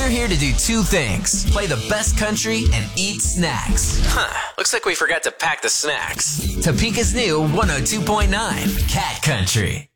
We're here to do two things. Play the best country and eat snacks. Looks like we forgot to pack the snacks. Topeka's new 102.9 Cat Country.